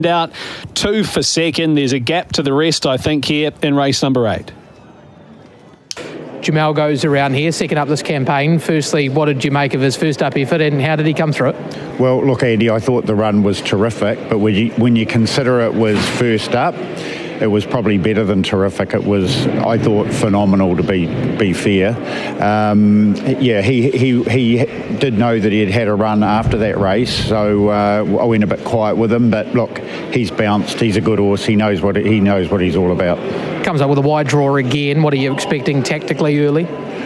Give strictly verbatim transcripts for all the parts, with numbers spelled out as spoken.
Out two for second. There's a gap to the rest, I think, here in race number eight. Jamel goes around here, second up this campaign. Firstly, what did you make of his first up effort and how did he come through it? Well, look, Andy, I thought the run was terrific, but when you, when you consider it was first up, it was probably better than terrific. It was, I thought, phenomenal to be be fair. Um, yeah, he, he he did know that he had had a run after that race, so uh, I went a bit quiet with him. But look, he's bounced. He's a good horse. He knows what he knows what he's all about. Comes up with a wide draw again. What are you expecting tactically early?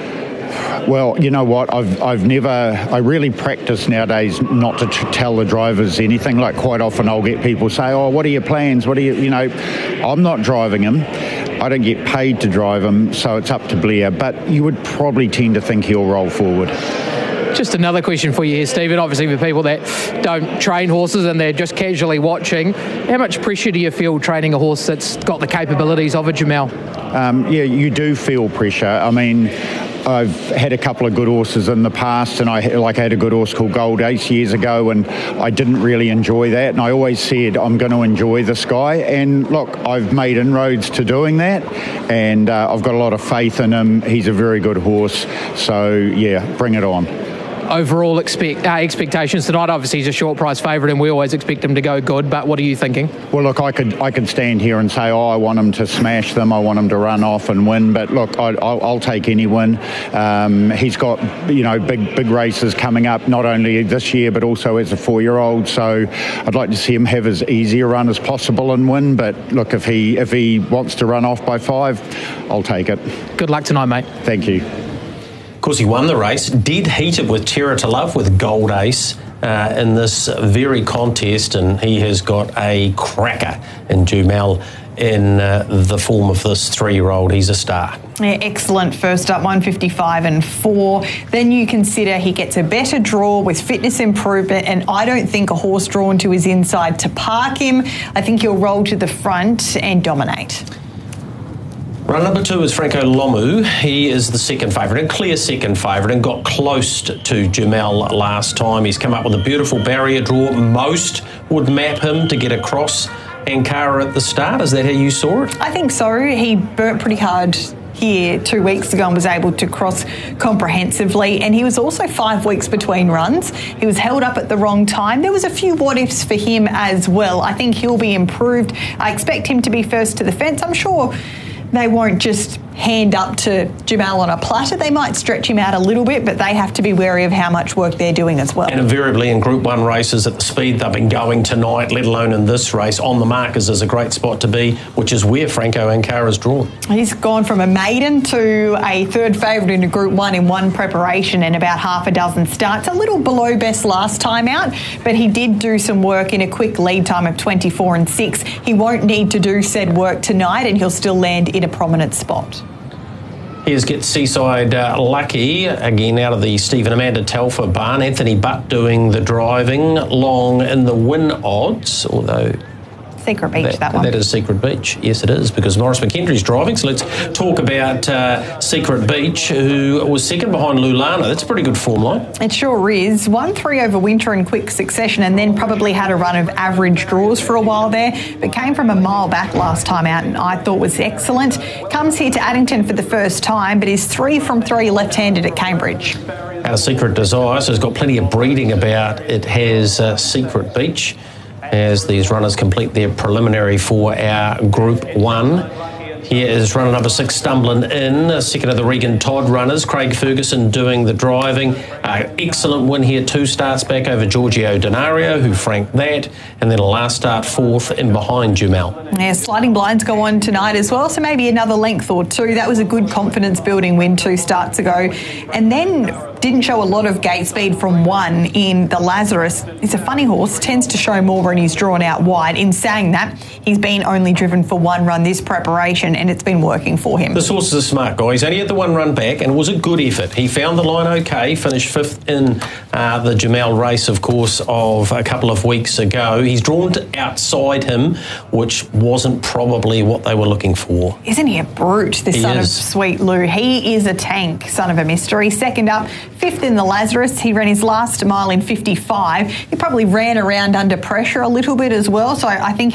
Well, you know what, I've I've never, I really practice nowadays not to t- tell the drivers anything. Like quite often I'll get people say, oh, what are your plans? What are you, you know, I'm not driving him. I don't get paid to drive him, so it's up to Blair. But you would probably tend to think he'll roll forward. Just another question for you here, Stephen. Obviously, for people that don't train horses and they're just casually watching, how much pressure do you feel training a horse that's got the capabilities of a Jamel? Um, yeah, you do feel pressure. I mean, I've had a couple of good horses in the past, and I like I had a good horse called Gold Ace years ago, and I didn't really enjoy that. And I always said I'm going to enjoy this guy. And look, I've made inroads to doing that, and uh, I've got a lot of faith in him. He's a very good horse. So yeah, bring it on. Overall expect, uh, expectations tonight. Obviously he's a short price favourite and we always expect him to go good, but what are you thinking? Well, look, I could I could stand here and say, oh, I want him to smash them, I want him to run off and win, but look, I, I'll, I'll take any win. Um, he's got, you know, big big races coming up, not only this year but also as a four-year-old, so I'd like to see him have as easy a run as possible and win, but look, if he if he wants to run off by five, I'll take it. Good luck tonight, mate. Thank you. Of course, he won the race, did heat it with Terra to Love with Gold Ace uh, in this very contest, and he has got a cracker in Jamel in uh, the form of this three-year-old. He's a star. Yeah, excellent first up, one fifty-five and four. Then you consider he gets a better draw with fitness improvement, and I don't think a horse drawn to his inside to park him. I think he'll roll to the front and dominate. Run number two is Franco Lomu. He is the second favourite, a clear second favourite, and got close to Jamel last time. He's come up with a beautiful barrier draw. Most would map him to get across Ankara at the start. Is that how you saw it? I think so. He burnt pretty hard here two weeks ago and was able to cross comprehensively, and he was also five weeks between runs. He was held up at the wrong time. There was a few what ifs for him as well. I think he'll be improved. I expect him to be first to the fence. I'm sure they won't just hand up to Jamel on a platter. They might stretch him out a little bit, but they have to be wary of how much work they're doing as well. And invariably in Group one races at the speed they've been going tonight, let alone in this race, on the markers is a great spot to be, which is where Franco Ankara's drawn. He's gone from a maiden to a third favourite in a Group one in one preparation and about half a dozen starts. A little below best last time out, but he did do some work in a quick lead time of twenty-four and six. He won't need to do said work tonight, and he'll still land in a prominent spot. Here's Get Seaside uh, Lucky, again out of the Stephen Amanda Telfer barn. Anthony Butt doing the driving, long in the win odds, although... Secret Beach, that, that one. That is Secret Beach. Yes, it is, because Morris McKendry's driving. So let's talk about uh, Secret Beach, who was second behind Lulana. That's a pretty good form line. It sure is. Won three over winter in quick succession and then probably had a run of average draws for a while there, but came from a mile back last time out and I thought was excellent. Comes here to Addington for the first time, but is three from three left-handed at Cambridge. Out of Secret Desire, so it's got plenty of breeding about it. Has uh, Secret Beach as these runners complete their preliminary for our Group one. Here is runner number six, Stumbling In, second of the Regan Todd runners. Craig Ferguson doing the driving. Uh, excellent win here, two starts back over Giorgio Denario, who franked that, and then a last start fourth in behind Jamel. Yeah, sliding blinds go on tonight as well, so maybe another length or two. That was a good confidence-building win two starts ago. And then didn't show a lot of gate speed from one in the Lazarus. He's a funny horse, tends to show more when he's drawn out wide. In saying that, he's been only driven for one run this preparation, and it's been working for him. This horse is a smart guy. He's only had the one run back, and it was a good effort. He found the line okay, finished fifth in uh, the Jamel race, of course, of a couple of weeks ago. He's drawn to outside him, which wasn't probably what they were looking for. Isn't he a brute, this he son is. of Sweet Lou? He is a tank, son of a mystery. Second up, fifth in the Lazarus. He ran his last mile in fifty-five. He probably ran around under pressure a little bit as well, so I, I think